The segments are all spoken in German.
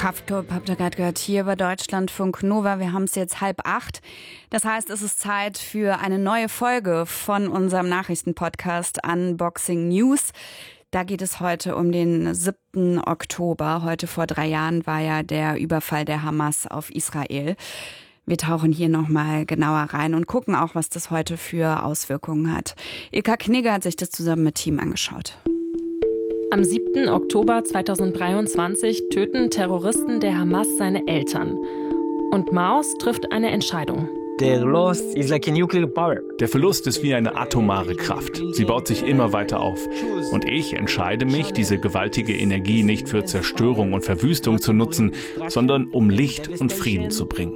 Kraftklub habt ihr gerade gehört, hier bei Deutschlandfunk Nova. Wir haben es jetzt 7:30. Das heißt, es ist Zeit für eine neue Folge von unserem Nachrichtenpodcast Unboxing News. Da geht es heute um den 7. Oktober. Heute vor 3 Jahren war ja der Überfall der Hamas auf Israel. Wir tauchen hier nochmal genauer rein und gucken auch, was das heute für Auswirkungen hat. Ilka Knigge hat sich das zusammen mit Team angeschaut. Am 7. Oktober 2023 töten Terroristen der Hamas seine Eltern. Und Maus trifft eine Entscheidung. Der Verlust ist wie eine atomare Kraft. Sie baut sich immer weiter auf. Und ich entscheide mich, diese gewaltige Energie nicht für Zerstörung und Verwüstung zu nutzen, sondern um Licht und Frieden zu bringen.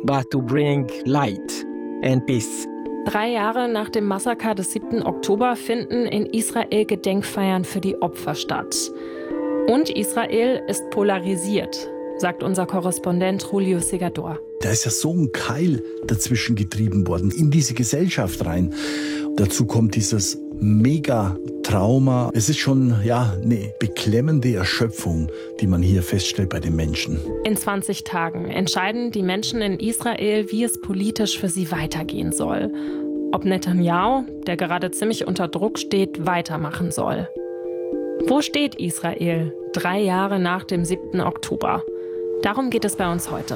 3 Jahre nach dem Massaker des 7. Oktober finden in Israel Gedenkfeiern für die Opfer statt. Und Israel ist polarisiert, sagt unser Korrespondent Julio Segador. Da ist ja so ein Keil dazwischen getrieben worden, in diese Gesellschaft rein. Dazu kommt dieses Mega-Trauma. Es ist schon eine beklemmende Erschöpfung, die man hier feststellt bei den Menschen. In 20 Tagen entscheiden die Menschen in Israel, wie es politisch für sie weitergehen soll. Ob Netanyahu, der gerade ziemlich unter Druck steht, weitermachen soll. Wo steht Israel 3 Jahre nach dem 7. Oktober? Darum geht es bei uns heute.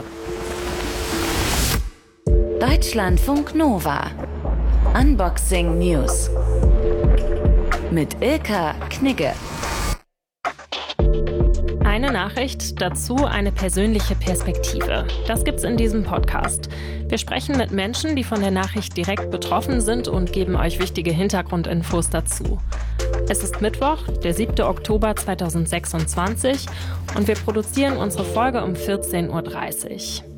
Deutschlandfunk Nova. Unboxing News. Mit Ilka Knigge. Eine Nachricht, dazu eine persönliche Perspektive. Das gibt's in diesem Podcast. Wir sprechen mit Menschen, die von der Nachricht direkt betroffen sind und geben euch wichtige Hintergrundinfos dazu. Es ist Mittwoch, der 7. Oktober 2026 und wir produzieren unsere Folge um 14:30 Uhr.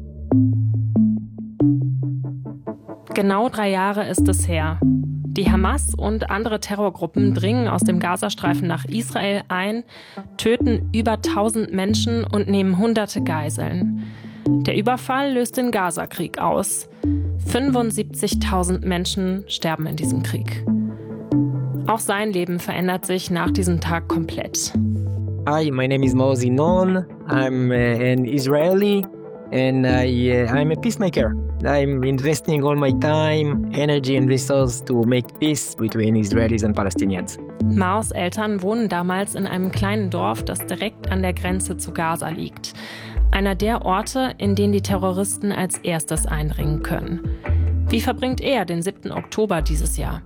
Genau 3 Jahre ist es her. Die Hamas und andere Terrorgruppen dringen aus dem Gazastreifen nach Israel ein, töten über 1000 Menschen und nehmen Hunderte Geiseln. Der Überfall löst den Gazakrieg aus. 75.000 Menschen sterben in diesem Krieg. Auch sein Leben verändert sich nach diesem Tag komplett. Hi, my name is Maoz Inon. I'm an Israeli and I'm a peacemaker. I'm investing all my time, energy and resources to make peace between Israelis and Palestinians. Maos Eltern wohnen damals in einem kleinen Dorf, das direkt an der Grenze zu Gaza liegt. Einer der Orte, in denen die Terroristen als erstes eindringen können. Wie verbringt er den 7. Oktober dieses Jahr?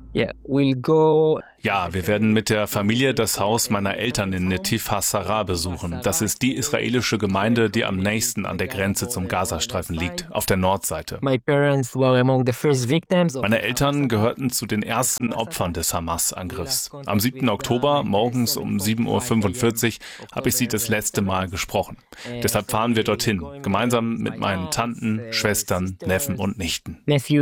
Ja, wir werden mit der Familie das Haus meiner Eltern in Netiv HaSara besuchen. Das ist die israelische Gemeinde, die am nächsten an der Grenze zum Gazastreifen liegt, auf der Nordseite. Meine Eltern gehörten zu den ersten Opfern des Hamas-Angriffs. Am 7. Oktober, morgens um 7:45 Uhr, habe ich sie das letzte Mal gesprochen. Deshalb fahren wir dorthin, gemeinsam mit meinen Tanten, Schwestern, Neffen und Nichten.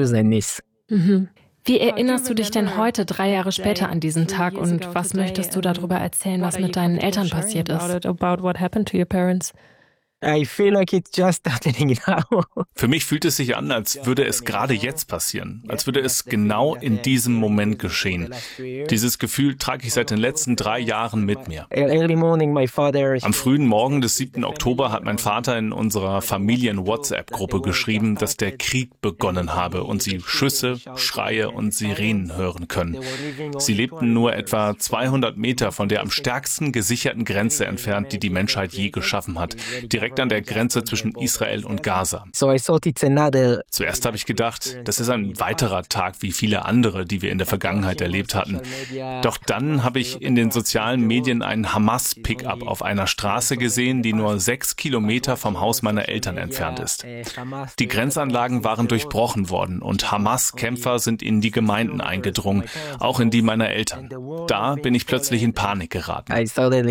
Wie erinnerst du dich denn heute, 3 Jahre später, an diesen Tag und was möchtest du darüber erzählen, was mit deinen Eltern passiert ist? About what happened to your parents? I feel like it's just happening now. Für mich fühlt es sich an, als würde es gerade jetzt passieren, als würde es genau in diesem Moment geschehen. Dieses Gefühl trage ich seit den letzten 3 Jahren mit mir. Am frühen Morgen des 7. Oktober hat mein Vater in unserer Familien-WhatsApp-Gruppe geschrieben, dass der Krieg begonnen habe und sie Schüsse, Schreie und Sirenen hören können. Sie lebten nur etwa 200 Meter von der am stärksten gesicherten Grenze entfernt, die die Menschheit je geschaffen hat, direkt an der Grenze zwischen Israel und Gaza. Zuerst habe ich gedacht, das ist ein weiterer Tag wie viele andere, die wir in der Vergangenheit erlebt hatten. Doch dann habe ich in den sozialen Medien einen Hamas-Pickup auf einer Straße gesehen, die nur 6 Kilometer vom Haus meiner Eltern entfernt ist. Die Grenzanlagen waren durchbrochen worden und Hamas-Kämpfer sind in die Gemeinden eingedrungen, auch in die meiner Eltern. Da bin ich plötzlich in Panik geraten. Um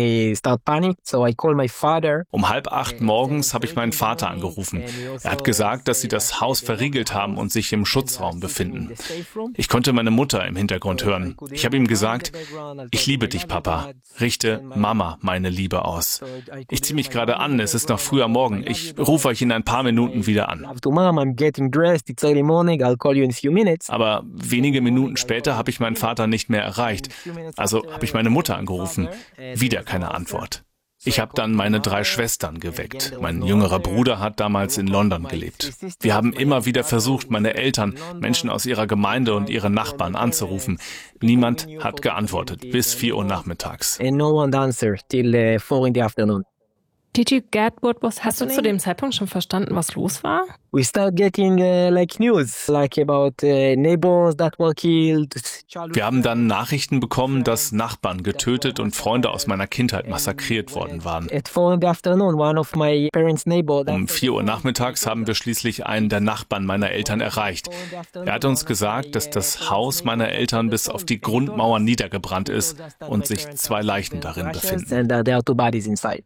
7:30 morgens habe ich meinen Vater angerufen. Er hat gesagt, dass sie das Haus verriegelt haben und sich im Schutzraum befinden. Ich konnte meine Mutter im Hintergrund hören. Ich habe ihm gesagt, ich liebe dich, Papa. Richte Mama meine Liebe aus. Ich ziehe mich gerade an, es ist noch früh am Morgen. Ich rufe euch in ein paar Minuten wieder an. Aber wenige Minuten später habe ich meinen Vater nicht mehr erreicht. Also habe ich meine Mutter angerufen. Wieder keine Antwort. Ich habe dann meine 3 Schwestern geweckt. Mein jüngerer Bruder hat damals in London gelebt. Wir haben immer wieder versucht, meine Eltern, Menschen aus ihrer Gemeinde und ihre Nachbarn anzurufen. Niemand hat geantwortet, bis 4 Uhr nachmittags. Did you get what was happening? Hast du zu dem Zeitpunkt schon verstanden, was los war? We start getting news about neighbors that were killed. Wir haben dann Nachrichten bekommen, dass Nachbarn getötet und Freunde aus meiner Kindheit massakriert worden waren. At 4 in the afternoon, one of my parents' neighbors. Um 4 Uhr nachmittags haben wir schließlich einen der Nachbarn meiner Eltern erreicht. Er hat uns gesagt, dass das Haus meiner Eltern bis auf die Grundmauer niedergebrannt ist und sich 2 Leichen darin befinden. And there are 2 bodies inside.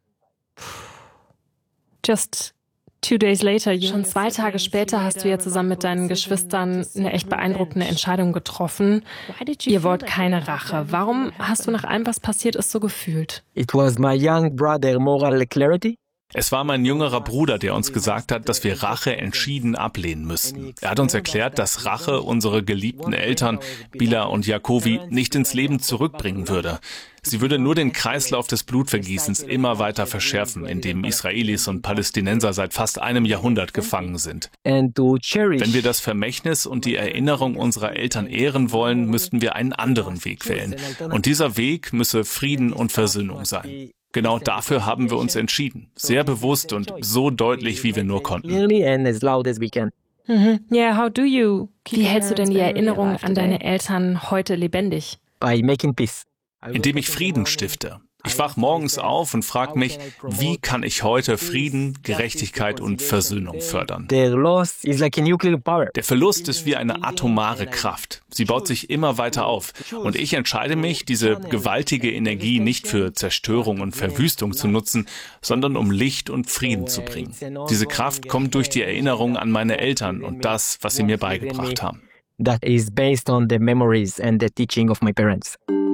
Just 2 days later. Schon 2 Tage später hast du ja zusammen mit deinen Geschwistern eine echt beeindruckende Entscheidung getroffen. Ihr wollt keine Rache. Warum hast du nach allem, was passiert ist, so gefühlt? It was my young brother, moral clarity. Es war mein jüngerer Bruder, der uns gesagt hat, dass wir Rache entschieden ablehnen müssten. Er hat uns erklärt, dass Rache unsere geliebten Eltern, Bila und Jacobi, nicht ins Leben zurückbringen würde. Sie würde nur den Kreislauf des Blutvergießens immer weiter verschärfen, in dem Israelis und Palästinenser seit fast einem Jahrhundert gefangen sind. Wenn wir das Vermächtnis und die Erinnerung unserer Eltern ehren wollen, müssten wir einen anderen Weg wählen. Und dieser Weg müsse Frieden und Versöhnung sein. Genau dafür haben wir uns entschieden. Sehr bewusst und so deutlich, wie wir nur konnten. Yeah, how do you? Wie hältst du denn die Erinnerung an deine Eltern heute lebendig? By making peace. Indem ich Frieden stifte. Ich wach morgens auf und frage mich, wie kann ich heute Frieden, Gerechtigkeit und Versöhnung fördern? Der Verlust ist wie eine atomare Kraft. Sie baut sich immer weiter auf. Und ich entscheide mich, diese gewaltige Energie nicht für Zerstörung und Verwüstung zu nutzen, sondern um Licht und Frieden zu bringen. Diese Kraft kommt durch die Erinnerung an meine Eltern und das, was sie mir beigebracht haben. That is based on the memories and the teaching of my parents.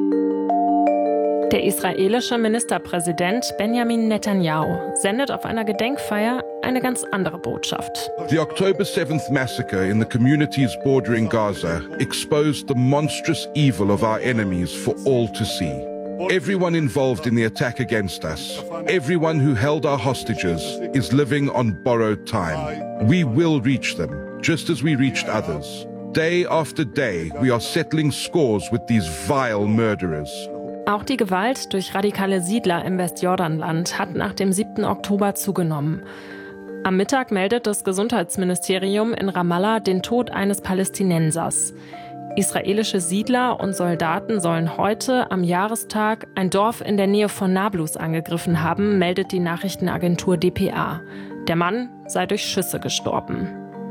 Der israelische Ministerpräsident Benjamin Netanyahu sendet auf einer Gedenkfeier eine ganz andere Botschaft. The October 7th massacre in the communities bordering Gaza exposed the monstrous evil of our enemies for all to see. Everyone involved in the attack against us, everyone who held our hostages, is living on borrowed time. We will reach them, just as we reached others. Day after day, we are settling scores with these vile murderers. Auch die Gewalt durch radikale Siedler im Westjordanland hat nach dem 7. Oktober zugenommen. Am Mittag meldet das Gesundheitsministerium in Ramallah den Tod eines Palästinensers. Israelische Siedler und Soldaten sollen heute am Jahrestag ein Dorf in der Nähe von Nablus angegriffen haben, meldet die Nachrichtenagentur dpa. Der Mann sei durch Schüsse gestorben.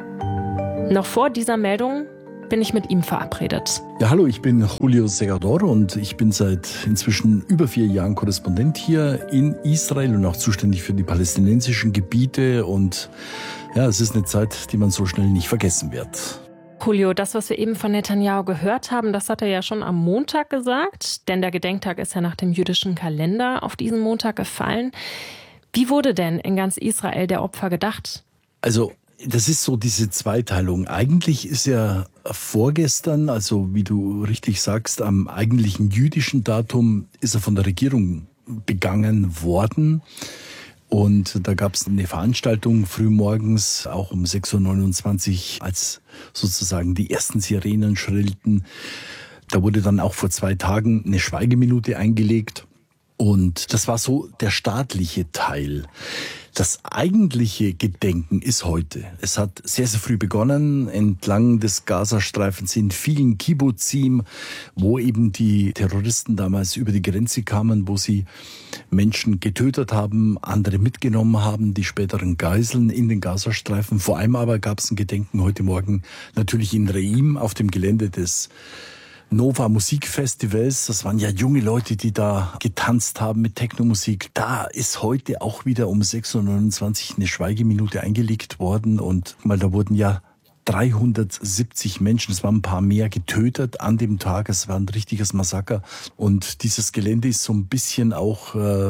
Noch vor dieser Meldung bin ich mit ihm verabredet. Ja, hallo, ich bin Julio Segador und ich bin seit inzwischen über 4 Jahren Korrespondent hier in Israel und auch zuständig für die palästinensischen Gebiete. Und ja, es ist eine Zeit, die man so schnell nicht vergessen wird. Julio, das, was wir eben von Netanyahu gehört haben, das hat er ja schon am Montag gesagt, denn der Gedenktag ist ja nach dem jüdischen Kalender auf diesen Montag gefallen. Wie wurde denn in ganz Israel der Opfer gedacht? Also, das ist so diese Zweiteilung. Eigentlich ist ja vorgestern, also wie du richtig sagst, am eigentlichen jüdischen Datum ist er von der Regierung begangen worden. Und da gab es eine Veranstaltung frühmorgens, auch um 6.29 Uhr, als sozusagen die ersten Sirenen schrillten. Da wurde dann auch vor 2 Tagen eine Schweigeminute eingelegt. Und das war so der staatliche Teil. Das eigentliche Gedenken ist heute. Es hat sehr, sehr früh begonnen. Entlang des Gazastreifens in vielen Kibbutzim, wo eben die Terroristen damals über die Grenze kamen, wo sie Menschen getötet haben, andere mitgenommen haben, die späteren Geiseln in den Gazastreifen. Vor allem aber gab es ein Gedenken heute Morgen natürlich in Reim auf dem Gelände des Nova Musikfestivals. Das waren ja junge Leute, die da getanzt haben mit Technomusik. Da ist heute auch wieder um 6.29 Uhr eine Schweigeminute eingelegt worden. Und mal, da wurden ja 370 Menschen, es waren ein paar mehr, getötet an dem Tag. Es war ein richtiges Massaker. Und dieses Gelände ist so ein bisschen auch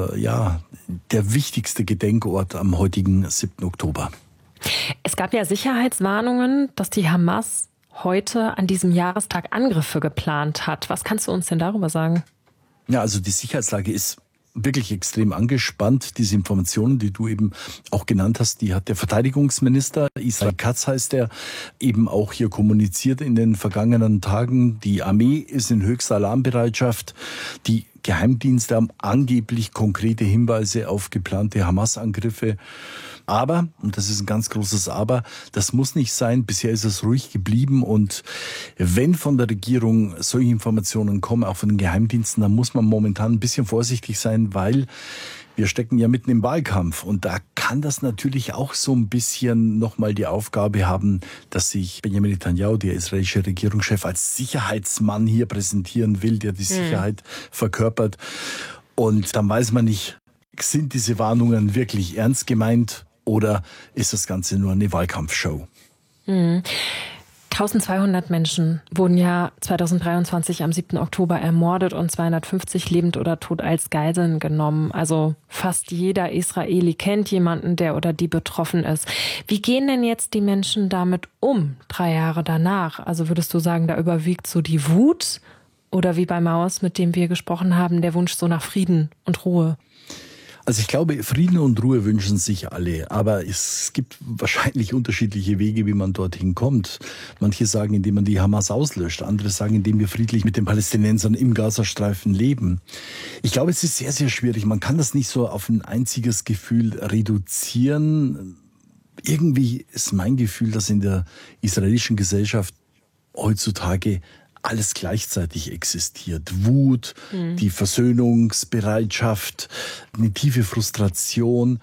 der wichtigste Gedenkort am heutigen 7. Oktober. Es gab ja Sicherheitswarnungen, dass die Hamas heute an diesem Jahrestag Angriffe geplant hat. Was kannst du uns denn darüber sagen? Ja, also die Sicherheitslage ist wirklich extrem angespannt. Diese Informationen, die du eben auch genannt hast, die hat der Verteidigungsminister, Israel Katz heißt er, eben auch hier kommuniziert in den vergangenen Tagen. Die Armee ist in höchster Alarmbereitschaft. Die Geheimdienste haben angeblich konkrete Hinweise auf geplante Hamas-Angriffe. Aber, und das ist ein ganz großes Aber, das muss nicht sein. Bisher ist es ruhig geblieben. Und wenn von der Regierung solche Informationen kommen, auch von den Geheimdiensten, dann muss man momentan ein bisschen vorsichtig sein, weil wir stecken ja mitten im Wahlkampf. Und da kann das natürlich auch so ein bisschen nochmal die Aufgabe haben, dass sich Benjamin Netanyahu, der israelische Regierungschef, als Sicherheitsmann hier präsentieren will, der die Sicherheit verkörpert. Und dann weiß man nicht, sind diese Warnungen wirklich ernst gemeint? Oder ist das Ganze nur eine Wahlkampfshow? 1200 Menschen wurden ja 2023 am 7. Oktober ermordet und 250 lebend oder tot als Geiseln genommen. Also fast jeder Israeli kennt jemanden, der oder die betroffen ist. Wie gehen denn jetzt die Menschen damit um, 3 Jahre danach? Also würdest du sagen, da überwiegt so die Wut? Oder wie bei Maus, mit dem wir gesprochen haben, der Wunsch so nach Frieden und Ruhe? Also ich glaube, Frieden und Ruhe wünschen sich alle, aber es gibt wahrscheinlich unterschiedliche Wege, wie man dorthin kommt. Manche sagen, indem man die Hamas auslöscht, andere sagen, indem wir friedlich mit den Palästinensern im Gazastreifen leben. Ich glaube, es ist sehr, sehr schwierig. Man kann das nicht so auf ein einziges Gefühl reduzieren. Irgendwie ist mein Gefühl, dass in der israelischen Gesellschaft heutzutage alles gleichzeitig existiert. Wut, die Versöhnungsbereitschaft, eine tiefe Frustration.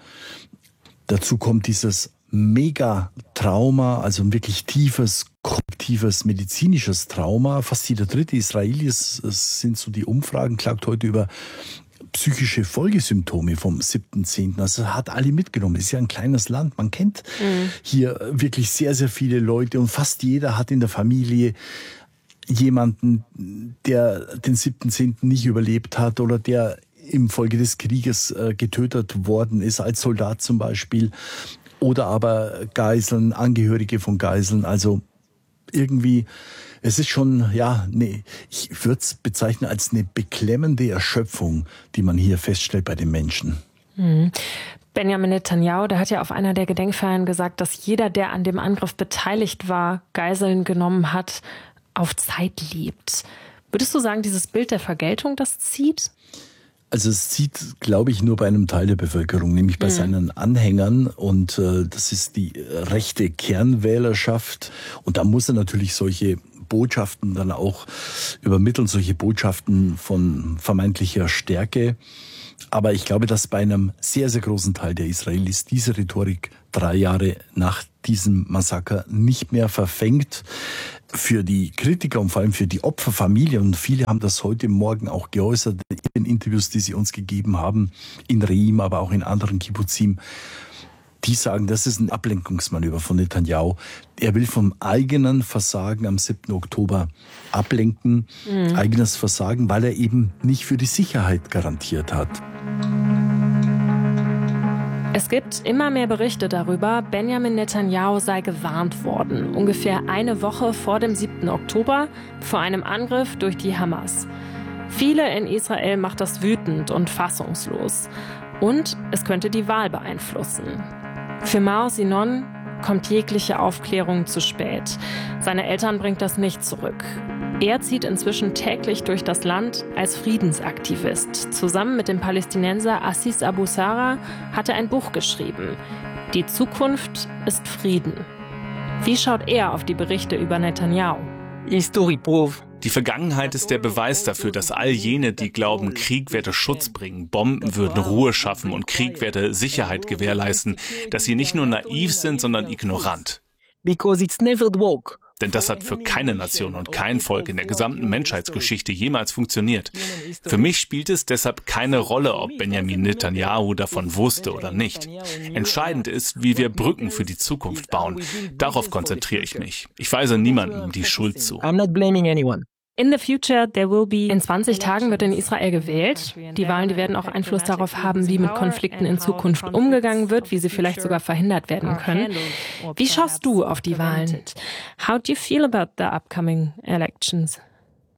Dazu kommt dieses Megatrauma, also ein wirklich tiefes, kollektives medizinisches Trauma. Fast jeder dritte Israeli, es sind so die Umfragen, klagt heute über psychische Folgesymptome vom 7.10. Also hat alle mitgenommen. Das ist ja ein kleines Land. Man kennt hier wirklich sehr, sehr viele Leute und fast jeder hat in der Familie jemanden, der den 7.10. nicht überlebt hat oder der im Folge des Krieges getötet worden ist, als Soldat zum Beispiel, oder aber Geiseln, Angehörige von Geiseln. Also irgendwie, es ist schon, ich würde es bezeichnen als eine beklemmende Erschöpfung, die man hier feststellt bei den Menschen. Benjamin Netanyahu, der hat ja auf einer der Gedenkfeiern gesagt, dass jeder, der an dem Angriff beteiligt war, Geiseln genommen hat, auf Zeit lebt. Würdest du sagen, dieses Bild der Vergeltung, das zieht? Also es zieht, glaube ich, nur bei einem Teil der Bevölkerung, nämlich bei seinen Anhängern. Und das ist die rechte Kernwählerschaft. Und da muss er natürlich solche Botschaften dann auch übermitteln, solche Botschaften von vermeintlicher Stärke. Aber ich glaube, dass bei einem sehr, sehr großen Teil der Israelis diese Rhetorik 3 Jahre nach diesem Massaker nicht mehr verfängt. Für die Kritiker und vor allem für die Opferfamilie, und viele haben das heute Morgen auch geäußert in den Interviews, die sie uns gegeben haben, in Reim, aber auch in anderen Kibbuzim, die sagen, das ist ein Ablenkungsmanöver von Netanyahu. Er will vom eigenen Versagen am 7. Oktober ablenken, eigenes Versagen, weil er eben nicht für die Sicherheit garantiert hat. Es gibt immer mehr Berichte darüber, Benjamin Netanyahu sei gewarnt worden, ungefähr eine Woche vor dem 7. Oktober, vor einem Angriff durch die Hamas. Viele in Israel macht das wütend und fassungslos. Und es könnte die Wahl beeinflussen. Für Mao Sinon kommt jegliche Aufklärung zu spät. Seine Eltern bringt das nicht zurück. Er zieht inzwischen täglich durch das Land als Friedensaktivist. Zusammen mit dem Palästinenser Assis Abu Sara hat er ein Buch geschrieben. Die Zukunft ist Frieden. Wie schaut er auf die Berichte über Netanyahu? History prove. Die Vergangenheit ist der Beweis dafür, dass all jene, die glauben, Krieg werde Schutz bringen, Bomben würden Ruhe schaffen und Krieg werde Sicherheit gewährleisten, dass sie nicht nur naiv sind, sondern ignorant. Because it's never woke. Denn das hat für keine Nation und kein Volk in der gesamten Menschheitsgeschichte jemals funktioniert. Für mich spielt es deshalb keine Rolle, ob Benjamin Netanyahu davon wusste oder nicht. Entscheidend ist, wie wir Brücken für die Zukunft bauen. Darauf konzentriere ich mich. Ich weise niemandem die Schuld zu. I'm not blaming anyone. In 20 Tagen wird in Israel gewählt. Die Wahlen, die werden auch Einfluss darauf haben, wie mit Konflikten in Zukunft umgegangen wird, wie sie vielleicht sogar verhindert werden können. Wie schaust du auf die Wahlen? How do you feel about the upcoming elections?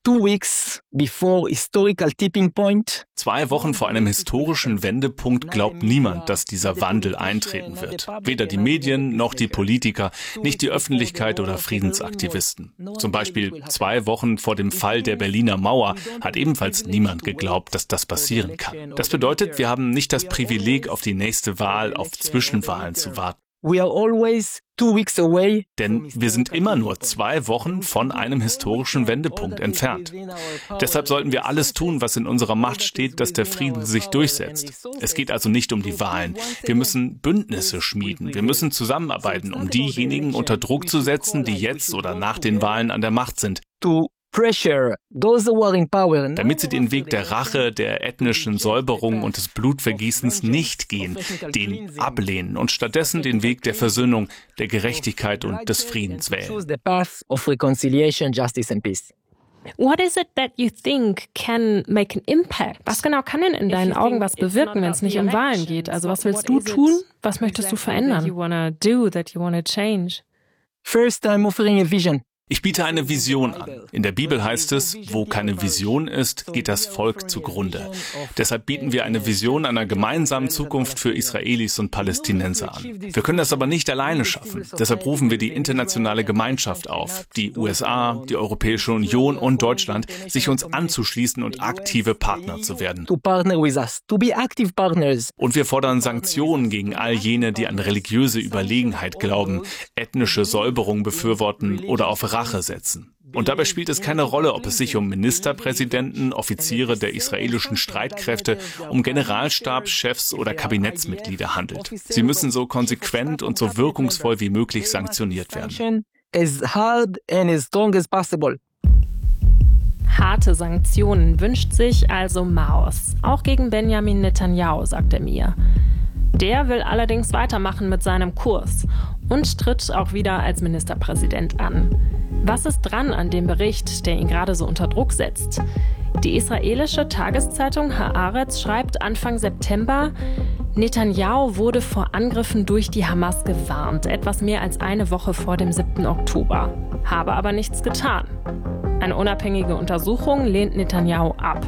2 weeks before historical tipping point. 2 Wochen vor einem historischen Wendepunkt glaubt niemand, dass dieser Wandel eintreten wird. Weder die Medien noch die Politiker, nicht die Öffentlichkeit oder Friedensaktivisten. Zum Beispiel 2 Wochen vor dem Fall der Berliner Mauer hat ebenfalls niemand geglaubt, dass das passieren kann. Das bedeutet, wir haben nicht das Privileg, auf die nächste Wahl, auf Zwischenwahlen zu warten. We are always 2 weeks away. Denn wir sind immer nur 2 Wochen von einem historischen Wendepunkt entfernt. Deshalb sollten wir alles tun, was in unserer Macht steht, dass der Frieden sich durchsetzt. Es geht also nicht um die Wahlen. Wir müssen Bündnisse schmieden. Wir müssen zusammenarbeiten, um diejenigen unter Druck zu setzen, die jetzt oder nach den Wahlen an der Macht sind. Damit sie den Weg der Rache, der ethnischen Säuberung und des Blutvergießens nicht gehen, den ablehnen und stattdessen den Weg der Versöhnung, der Gerechtigkeit und des Friedens wählen. What is it that you think can make an impact? Was genau kann denn in deinen Augen was bewirken, wenn es nicht um Wahlen geht? Also was willst du tun? Was möchtest du verändern? First, I'm offering a vision. Ich biete eine Vision an. In der Bibel heißt es, wo keine Vision ist, geht das Volk zugrunde. Deshalb bieten wir eine Vision einer gemeinsamen Zukunft für Israelis und Palästinenser an. Wir können das aber nicht alleine schaffen. Deshalb rufen wir die internationale Gemeinschaft auf, die USA, die Europäische Union und Deutschland, sich uns anzuschließen und aktive Partner zu werden. To partner with us, to be active partners. Und wir fordern Sanktionen gegen all jene, die an religiöse Überlegenheit glauben, ethnische Säuberung befürworten oder auf Rache setzen. Und dabei spielt es keine Rolle, ob es sich um Ministerpräsidenten, Offiziere der israelischen Streitkräfte, um Generalstabschefs oder Kabinettsmitglieder handelt. Sie müssen so konsequent und so wirkungsvoll wie möglich sanktioniert werden. As hard and as strong as possible. Harte Sanktionen wünscht sich also Maus. Auch gegen Benjamin Netanyahu, sagt er mir. Der will allerdings weitermachen mit seinem Kurs und tritt auch wieder als Ministerpräsident an. Was ist dran an dem Bericht, der ihn gerade so unter Druck setzt? Die israelische Tageszeitung Haaretz schreibt Anfang September, Netanyahu wurde vor Angriffen durch die Hamas gewarnt, etwas mehr als eine Woche vor dem 7. Oktober, habe aber nichts getan. Eine unabhängige Untersuchung lehnt Netanyahu ab.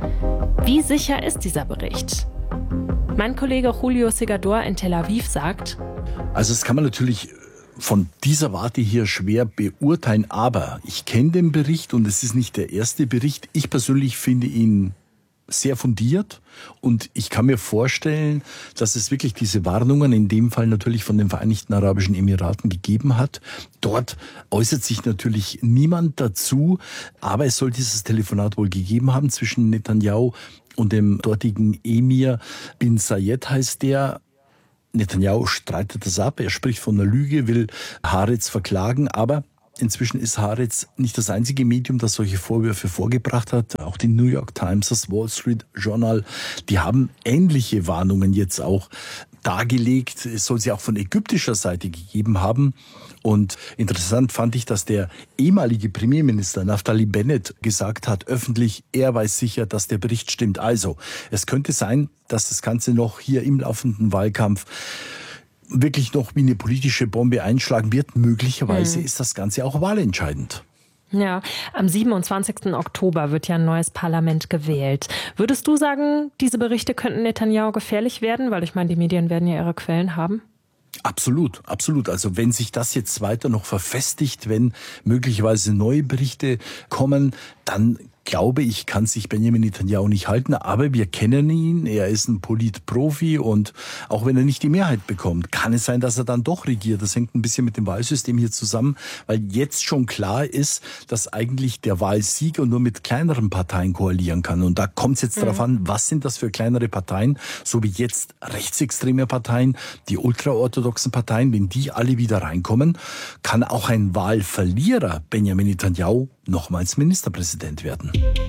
Wie sicher ist dieser Bericht? Mein Kollege Julio Segador in Tel Aviv sagt, also das kann man natürlich von dieser Warte hier schwer beurteilen, aber ich kenne den Bericht und es ist nicht der erste Bericht. Ich persönlich finde ihn sehr fundiert und ich kann mir vorstellen, dass es wirklich diese Warnungen in dem Fall natürlich von den Vereinigten Arabischen Emiraten gegeben hat. Dort äußert sich natürlich niemand dazu, aber es soll dieses Telefonat wohl gegeben haben zwischen Netanyahu und dem dortigen Emir bin Zayed heißt der. Netanyahu streitet das ab, er spricht von einer Lüge, will Haaretz verklagen, aber inzwischen ist Haaretz nicht das einzige Medium, das solche Vorwürfe vorgebracht hat. Auch die New York Times, das Wall Street Journal, die haben ähnliche Warnungen jetzt auch dargelegt. Es soll sie auch von ägyptischer Seite gegeben haben. Und interessant fand ich, dass der ehemalige Premierminister Naftali Bennett gesagt hat, öffentlich, er weiß sicher, dass der Bericht stimmt. Also, es könnte sein, dass das Ganze noch hier im laufenden Wahlkampf wirklich noch wie eine politische Bombe einschlagen wird. Möglicherweise ist das Ganze auch wahlentscheidend. Ja, am 27. Oktober wird ja ein neues Parlament gewählt. Würdest du sagen, diese Berichte könnten Netanyahu gefährlich werden? Weil ich meine, die Medien werden ja ihre Quellen haben. Absolut, absolut. Also wenn sich das jetzt weiter noch verfestigt, wenn möglicherweise neue Berichte kommen, dann glaube ich, kann sich Benjamin Netanyahu nicht halten. Aber wir kennen ihn, er ist ein Politprofi und auch wenn er nicht die Mehrheit bekommt, kann es sein, dass er dann doch regiert. Das hängt ein bisschen mit dem Wahlsystem hier zusammen, weil jetzt schon klar ist, dass eigentlich der Wahlsieger nur mit kleineren Parteien koalieren kann. Und da kommt es jetzt darauf an, was sind das für kleinere Parteien, so wie jetzt rechtsextreme Parteien, die ultraorthodoxen Parteien, wenn die alle wieder reinkommen, kann auch ein Wahlverlierer Benjamin Netanyahu nochmals Ministerpräsident werden.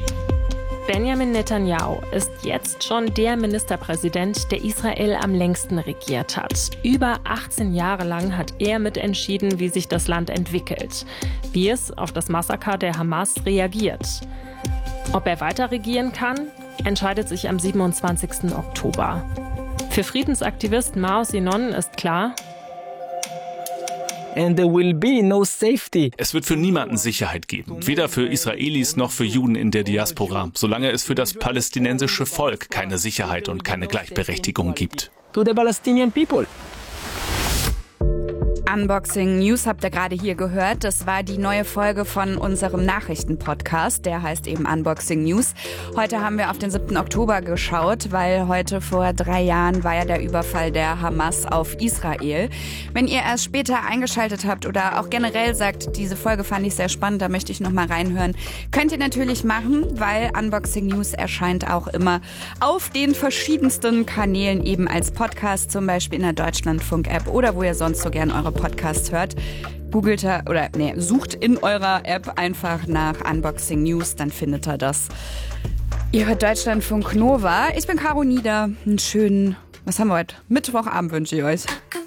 Benjamin Netanyahu ist jetzt schon der Ministerpräsident, der Israel am längsten regiert hat. Über 18 Jahre lang hat er mitentschieden, wie sich das Land entwickelt, wie es auf das Massaker der Hamas reagiert. Ob er weiter regieren kann, entscheidet sich am 27. Oktober. Für Friedensaktivist Maoz Yinon ist klar, and there will be no safety. Es wird für niemanden Sicherheit geben, weder für Israelis noch für Juden in der Diaspora, solange es für das palästinensische Volk keine Sicherheit und keine Gleichberechtigung gibt. To the Palestinian people. Unboxing News habt ihr gerade hier gehört. Das war die neue Folge von unserem Nachrichtenpodcast. Der heißt eben Unboxing News. Heute haben wir auf den 7. Oktober geschaut, weil heute vor 3 Jahren war ja der Überfall der Hamas auf Israel. Wenn ihr erst später eingeschaltet habt oder auch generell sagt, diese Folge fand ich sehr spannend, da möchte ich noch mal reinhören, könnt ihr natürlich machen, weil Unboxing News erscheint auch immer auf den verschiedensten Kanälen eben als Podcast, zum Beispiel in der Deutschlandfunk-App oder wo ihr sonst so gern eure Podcast hört. Sucht in eurer App einfach nach Unboxing News, dann findet ihr das. Ihr hört Deutschlandfunk Nova. Ich bin Caro Nieder. Einen schönen, was haben wir heute? Mittwochabend wünsche ich euch.